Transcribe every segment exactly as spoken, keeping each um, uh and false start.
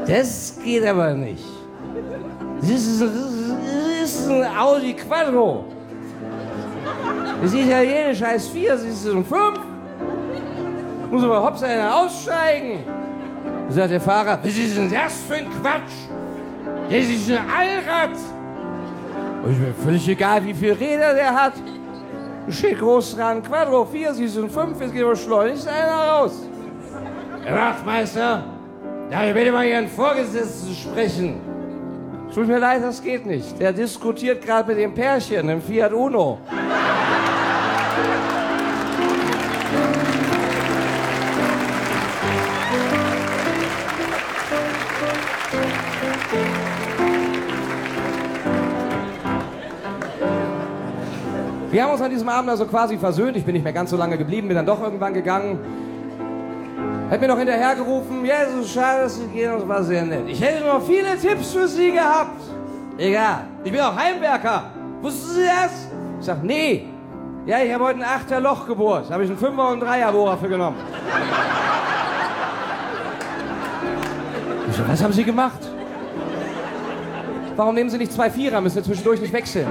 Das geht aber nicht. Das ist, das ist ein Audi Quattro. Das Italienisch heißt vier, das ist ein fünf. Muss aber hops einer aussteigen. Da sagt der Fahrer, was ist denn das für ein Quatsch? Das ist ein Allrad. Und ist mir völlig egal, wie viele Räder der hat. Steht groß dran, Quattro, vier, sie sind fünf, jetzt geht aber schleunigst einer raus. Herr Wachtmeister, darf ich bitte mal Ihren Vorgesetzten sprechen? Tut mir leid, das geht nicht. Der diskutiert gerade mit dem Pärchen im Fiat Uno. Wir haben uns an diesem Abend also quasi versöhnt. Ich bin nicht mehr ganz so lange geblieben, bin dann doch irgendwann gegangen. Hat mir noch hinterhergerufen, ja, es ist schade, dass Sie gehen, das war sehr nett. Ich hätte noch viele Tipps für Sie gehabt. Egal, ich bin auch Heimwerker. Wussten Sie das? Ich sag, nee. Ja, ich habe heute ein achter Loch gebohrt. Da habe ich einen Fünfer und einen Dreierbohrer für genommen. Ich so, was haben Sie gemacht? Warum nehmen Sie nicht zwei Vierer, müssen wir zwischendurch nicht wechseln?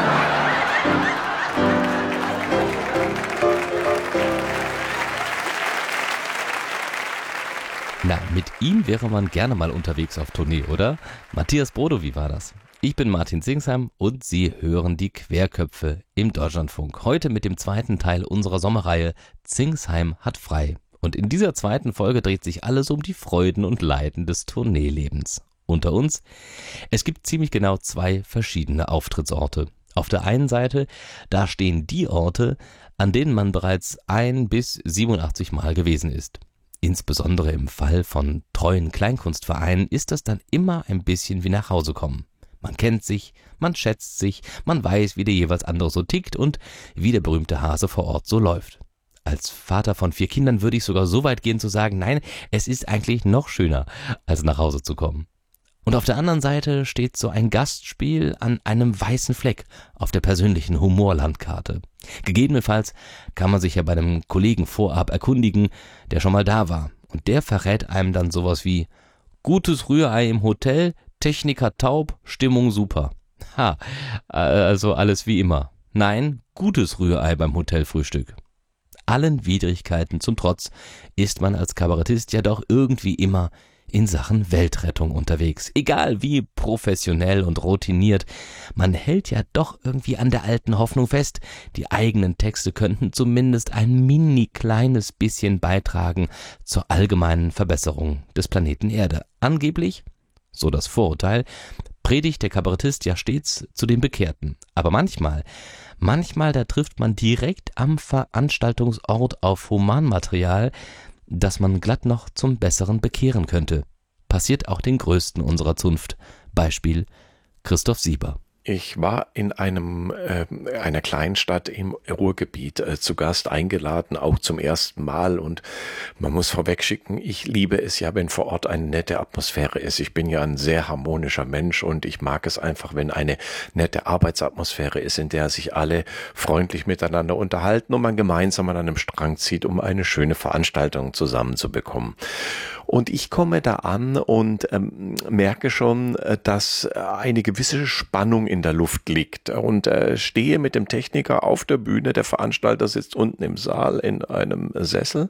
Na, mit ihm wäre man gerne mal unterwegs auf Tournee, oder? Matthias Brodo, wie war das? Ich bin Martin Zingsheim und Sie hören die Querköpfe im Deutschlandfunk. Heute mit dem zweiten Teil unserer Sommerreihe Zingsheim hat frei. Und in dieser zweiten Folge dreht sich alles um die Freuden und Leiden des Tourneelebens. Unter uns, es gibt ziemlich genau zwei verschiedene Auftrittsorte. Auf der einen Seite, da stehen die Orte, an denen man bereits ein bis siebenundachtzig Mal gewesen ist. Insbesondere im Fall von treuen Kleinkunstvereinen ist das dann immer ein bisschen wie nach Hause kommen. Man kennt sich, man schätzt sich, man weiß, wie der jeweils andere so tickt und wie der berühmte Hase vor Ort so läuft. Als Vater von vier Kindern würde ich sogar so weit gehen zu sagen, nein, es ist eigentlich noch schöner, als nach Hause zu kommen. Und auf der anderen Seite steht so ein Gastspiel an einem weißen Fleck auf der persönlichen Humorlandkarte. Gegebenenfalls kann man sich ja bei einem Kollegen vorab erkundigen, der schon mal da war. Und der verrät einem dann sowas wie gutes Rührei im Hotel, Techniker taub, Stimmung super. Ha, also alles wie immer. Nein, gutes Rührei beim Hotelfrühstück. Allen Widrigkeiten zum Trotz ist man als Kabarettist ja doch irgendwie immer in Sachen Weltrettung unterwegs. Egal wie professionell und routiniert, man hält ja doch irgendwie an der alten Hoffnung fest, die eigenen Texte könnten zumindest ein mini kleines bisschen beitragen zur allgemeinen Verbesserung des Planeten Erde. Angeblich, so das Vorurteil, predigt der Kabarettist ja stets zu den Bekehrten. Aber manchmal, manchmal da trifft man direkt am Veranstaltungsort auf Humanmaterial, das man glatt noch zum Besseren bekehren könnte. Passiert auch den Größten unserer Zunft. Beispiel Christoph Sieber. Ich war in einem äh, einer Kleinstadt im Ruhrgebiet äh, zu Gast eingeladen, auch zum ersten Mal. Und man muss vorwegschicken, ich liebe es ja, wenn vor Ort eine nette Atmosphäre ist. Ich bin ja ein sehr harmonischer Mensch und ich mag es einfach, wenn eine nette Arbeitsatmosphäre ist, in der sich alle freundlich miteinander unterhalten und man gemeinsam an einem Strang zieht, um eine schöne Veranstaltung zusammenzubekommen. Und ich komme da an und ähm, merke schon, dass eine gewisse Spannung in der Luft liegt und äh, stehe mit dem Techniker auf der Bühne. Der Veranstalter sitzt unten im Saal in einem Sessel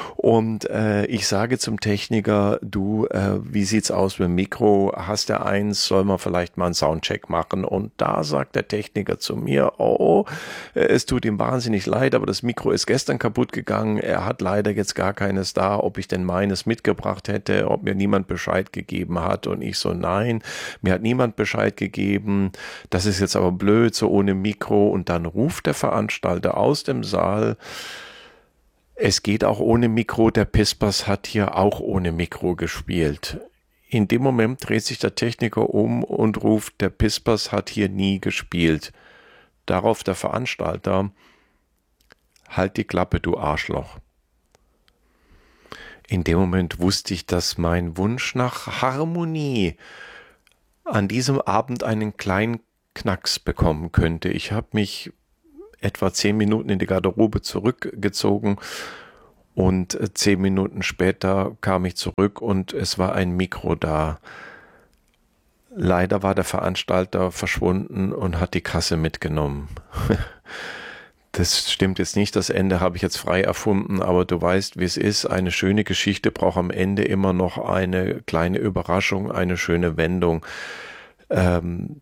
und äh, ich sage zum Techniker, du, äh, wie sieht's aus mit dem Mikro? Hast du eins? Soll man vielleicht mal einen Soundcheck machen? Und da sagt der Techniker zu mir, oh, es tut ihm wahnsinnig leid, aber das Mikro ist gestern kaputt gegangen. Er hat leider jetzt gar keines da, ob ich denn meines mitgebracht hätte, ob mir niemand Bescheid gegeben hat. Und ich so, nein, mir hat niemand Bescheid gegeben. Das ist jetzt aber blöd, so ohne Mikro. Und dann ruft der Veranstalter aus dem Saal, es geht auch ohne Mikro, der Pispers hat hier auch ohne Mikro gespielt. In dem Moment dreht sich der Techniker um und ruft, der Pispers hat hier nie gespielt. Darauf der Veranstalter, halt die Klappe, du Arschloch. In dem Moment wusste ich, dass mein Wunsch nach Harmonie an diesem Abend einen kleinen Knacks bekommen könnte. Ich habe mich etwa zehn Minuten in die Garderobe zurückgezogen Und zehn Minuten später kam ich zurück und es war ein Mikro da. Leider war der Veranstalter verschwunden und hat die Kasse mitgenommen. Das stimmt jetzt nicht, das Ende habe ich jetzt frei erfunden, aber du weißt, wie es ist. Eine schöne Geschichte braucht am Ende immer noch eine kleine Überraschung, eine schöne Wendung. Ähm,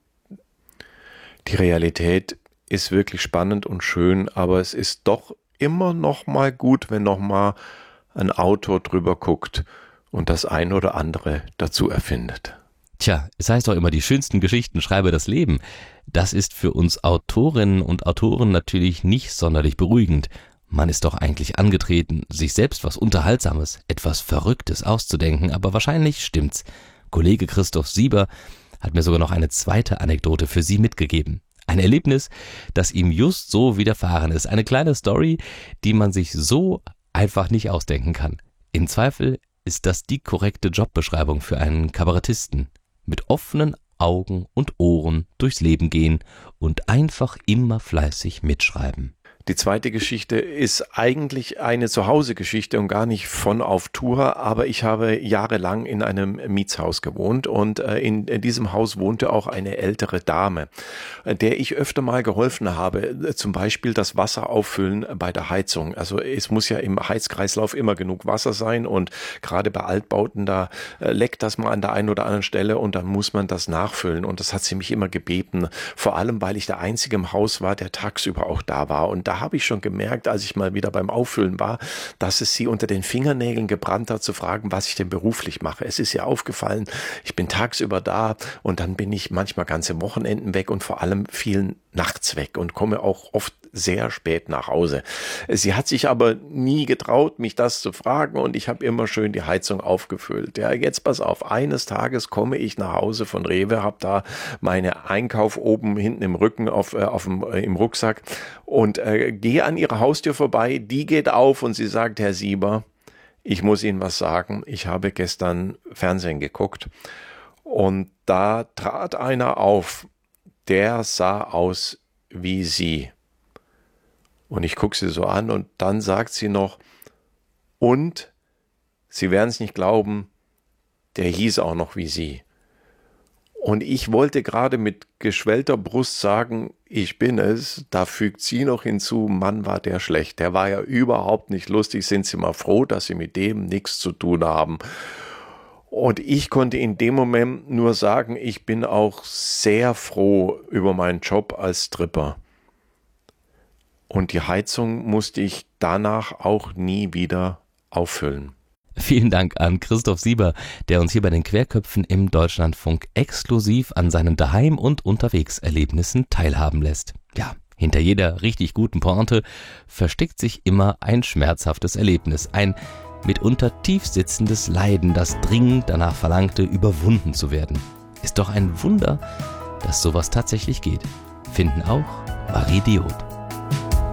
die Realität ist wirklich spannend und schön, aber es ist doch immer noch mal gut, wenn noch mal ein Autor drüber guckt und das ein oder andere dazu erfindet. Tja, es heißt doch immer, die schönsten Geschichten schreibe das Leben. Das ist für uns Autorinnen und Autoren natürlich nicht sonderlich beruhigend. Man ist doch eigentlich angetreten, sich selbst was Unterhaltsames, etwas Verrücktes auszudenken, aber wahrscheinlich stimmt's. Kollege Christoph Sieber hat mir sogar noch eine zweite Anekdote für Sie mitgegeben. Ein Erlebnis, das ihm just so widerfahren ist. Eine kleine Story, die man sich so einfach nicht ausdenken kann. Im Zweifel ist das die korrekte Jobbeschreibung für einen Kabarettisten. Mit offenen Augen und Ohren durchs Leben gehen und einfach immer fleißig mitschreiben. Die zweite Geschichte ist eigentlich eine Zuhause-Geschichte und gar nicht von auf Tour, aber ich habe jahrelang in einem Mietshaus gewohnt und in diesem Haus wohnte auch eine ältere Dame, der ich öfter mal geholfen habe, zum Beispiel das Wasser auffüllen bei der Heizung. Also es muss ja im Heizkreislauf immer genug Wasser sein und gerade bei Altbauten, da leckt das mal an der einen oder anderen Stelle und dann muss man das nachfüllen und das hat sie mich immer gebeten, vor allem weil ich der Einzige im Haus war, der tagsüber auch da war und da Da habe ich schon gemerkt, als ich mal wieder beim Auffüllen war, dass es sie unter den Fingernägeln gebrannt hat, zu fragen, was ich denn beruflich mache. Es ist ihr aufgefallen, ich bin tagsüber da und dann bin ich manchmal ganze Wochenenden weg und vor allem vielen nachts weg und komme auch oft sehr spät nach Hause. Sie hat sich aber nie getraut, mich das zu fragen und ich habe immer schön die Heizung aufgefüllt. Ja, jetzt pass auf, eines Tages komme ich nach Hause von Rewe, habe da meine Einkauf oben hinten im Rücken auf, äh, auf dem, äh, im Rucksack und äh, gehe an ihrer Haustür vorbei, die geht auf und sie sagt, Herr Sieber, ich muss Ihnen was sagen, ich habe gestern Fernsehen geguckt und da trat einer auf, der sah aus wie Sie. Und ich gucke sie so an und dann sagt sie noch, und, Sie werden es nicht glauben, der hieß auch noch wie Sie. Und ich wollte gerade mit geschwellter Brust sagen, ich bin es, da fügt sie noch hinzu, Mann, war der schlecht. Der war ja überhaupt nicht lustig, sind Sie mal froh, dass Sie mit dem nichts zu tun haben. Und ich konnte in dem Moment nur sagen, ich bin auch sehr froh über meinen Job als Stripper. Und die Heizung musste ich danach auch nie wieder auffüllen. Vielen Dank an Christoph Sieber, der uns hier bei den Querköpfen im Deutschlandfunk exklusiv an seinen Daheim- und Unterwegserlebnissen teilhaben lässt. Ja, hinter jeder richtig guten Pointe versteckt sich immer ein schmerzhaftes Erlebnis, ein mitunter tief sitzendes Leiden, das dringend danach verlangte, überwunden zu werden. Ist doch ein Wunder, dass sowas tatsächlich geht. Finden auch Marie Diot.